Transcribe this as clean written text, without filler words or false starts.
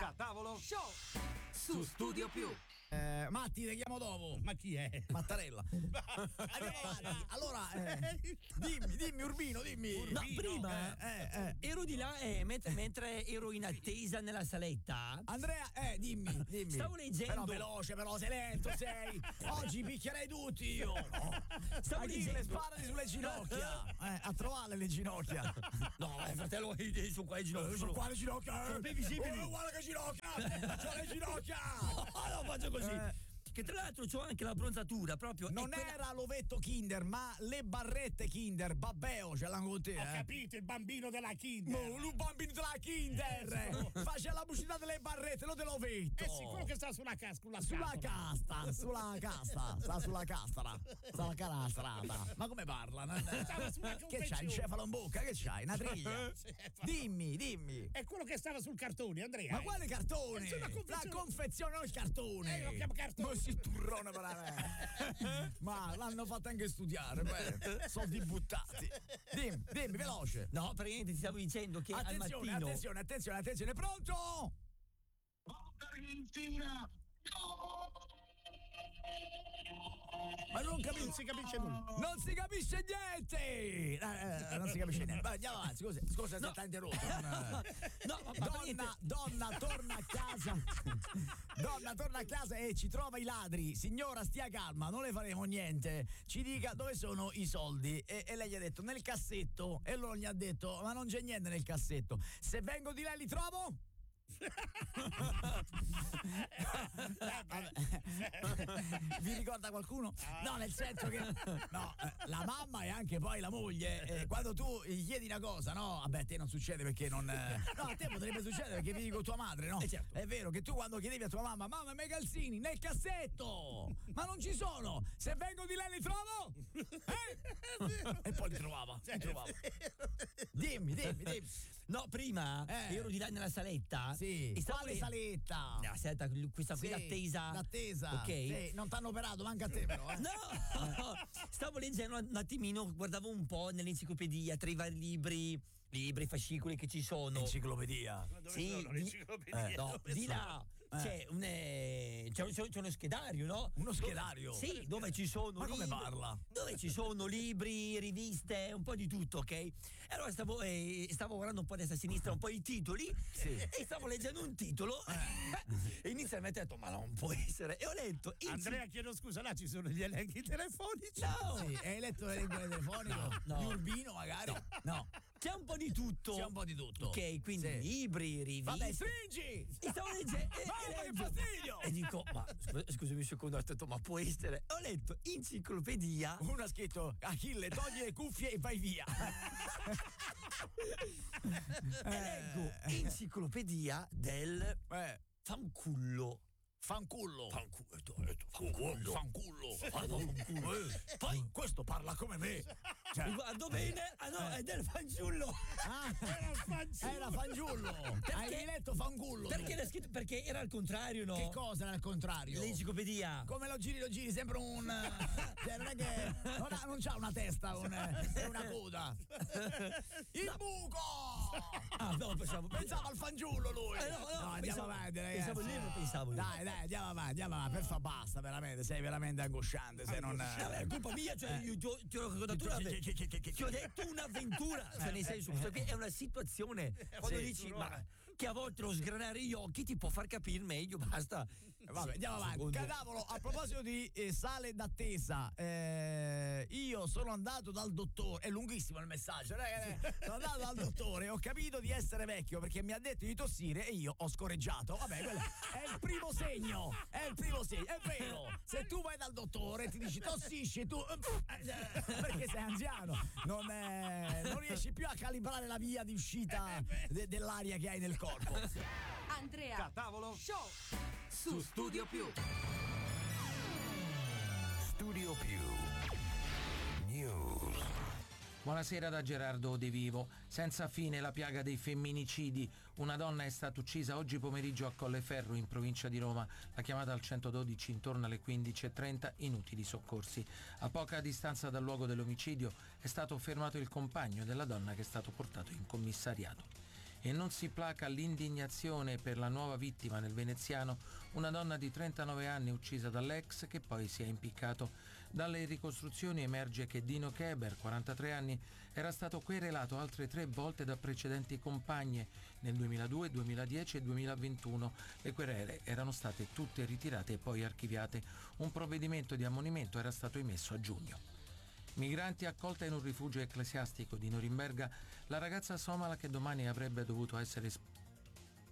Catavolo Show su Studio Più. Matti, ti chiamo dopo. Ma chi è? Mattarella. Andiamo avanti. Allora, dimmi Urbino, dimmi. No, prima ero di là mentre ero in attesa nella saletta. Andrea, dimmi. Stavo leggendo. Però veloce, però sei lento, sei. Oggi picchierei tutti io. Stavo leggendo. Sparati sulle ginocchia. A trovare le ginocchia. No, fratello, su quale ginocchia? Su quale ginocchia? Sono più visibili. Guarda che ginocchia! C'ho le ginocchia! No, faccio così. Che tra l'altro c'ho anche la bronzatura proprio. Non era l'ovetto Kinder, ma le barrette Kinder. Babbeo, ce l'hanno con te. Ho capito, il bambino della Kinder. Il bambino della Kinder. Faceva la pubblicità delle barrette, non dell'ovetto. È sicuro che sta sulla casca. Sulla casta. Sta sulla castara. Sulla carastrata. Ma come parla? Che c'hai? Il cefalo in bocca? Che c'hai? Una triglia? Dimmi. È quello che stava sul cartone, Andrea. Ma quale cartone? La confezione, non il cartone. Lo chiamo cartone. Si turrone per me. Ma l'hanno fatto anche studiare, soldi buttati. Dimmi, veloce. No, praticamente ti stavo dicendo che al mattino. Attenzione, pronto? Argentina! Ma non si capisce nulla. Non si capisce niente. Non si capisce niente. Andiamo avanti, scusa se t'ha interrotto. Donna torna a casa. Donna torna a casa e ci trova i ladri. Signora, stia calma, non le faremo niente. Ci dica dove sono i soldi. E lei gli ha detto nel cassetto. E loro gli ha detto ma non c'è niente nel cassetto. Se vengo di lei li trovo? Vi ricorda qualcuno? No, nel senso che la mamma e anche poi la moglie, quando tu gli chiedi una cosa, no? Vabbè, a te non succede perché non. No, a te potrebbe succedere perché vivi con tua madre, no? Certo. È vero che tu quando chiedevi a tua mamma i miei calzini nel cassetto, ma non ci sono, se vengo di lei li trovo? E poi li trovava. Dimmi. No, prima ero di là nella saletta. Sì. E Quale saletta? La saletta, questa qui l'attesa. L'attesa. Ok. Sì, non t'hanno operato, manca a te però. No! Stavo leggendo un attimino, guardavo un po' nell'enciclopedia tra i vari libri, fascicoli che ci sono. Enciclopedia. Sì, di là c'è uno schedario, no? Uno schedario? Sì, dove ci sono. Ma come parla? Dove ci sono libri, riviste, un po' di tutto, ok? E allora stavo guardando un po' a destra e a sinistra un po' i titoli e stavo leggendo un titolo e inizialmente ho detto ma non può essere. E ho letto Andrea, chiedo scusa, là ci sono gli elenchi telefonici. No! Sì, hai letto l'elenco telefonico? No. Di Urbino magari? No. C'è un po' di tutto. Ok, quindi libri, riviste. Vabbè, stringi! E stavo leggendo. Mamma, che fastidio! E dico, ma scusami un secondo, ho detto, ma può essere? Ho letto enciclopedia. Uno ha scritto Achille, togli le cuffie e vai via. E leggo enciclopedia del fancullo. Fancullo. Poi questo parla come me. Cioè, guardo bene. No, è del fanciullo. Era fanciullo. Hai letto fancullo. Perché l'ha scritto? Perché era al contrario, no? Che cosa era al contrario? L'enciclopedia. Come lo giri, sempre un. Cioè, non è che. Non c'ha una testa e una coda. Il buco! No, pensavo al fanciullo lui. No, andiamo avanti, ragazzi. Pensavo io. Dai, andiamo avanti, per fa basta, veramente, sei veramente angosciante, se non. È colpa mia, cioè io ti ho raccontato ti ho detto un'avventura, cioè nel senso, questa qui è una situazione quando dici ma che a volte lo sgranare gli occhi ti può far capire meglio, basta. Vabbè, andiamo avanti. Cadavolo, a proposito di sale d'attesa, io sono andato dal dottore, è lunghissimo il messaggio, sono andato dal dottore, ho capito di essere vecchio perché mi ha detto di tossire e io ho scorreggiato. Vabbè, quello è il primo segno, è vero. Se tu vai dal dottore e ti dici tossisci, tu perché sei anziano, non riesci più a calibrare la via di uscita dell'aria che hai nel corpo. Andrea Catavolo Show su Studio Più. Studio Più News. Buonasera da Gerardo De Vivo. Senza fine la piaga dei femminicidi. Una donna è stata uccisa oggi pomeriggio a Colleferro, in provincia di Roma. La chiamata al 112 intorno alle 15:30, inutili soccorsi. A poca distanza dal luogo dell'omicidio è stato fermato il compagno della donna che è stato portato in commissariato. E non si placa l'indignazione per la nuova vittima nel veneziano, una donna di 39 anni uccisa dall'ex che poi si è impiccato. Dalle ricostruzioni emerge che Dino Keber, 43 anni, era stato querelato altre 3 volte da precedenti compagne nel 2002, 2010 e 2021. Le querele erano state tutte ritirate e poi archiviate. Un provvedimento di ammonimento era stato emesso a giugno. Migranti accolta in un rifugio ecclesiastico di Norimberga, la ragazza somala che domani avrebbe dovuto essere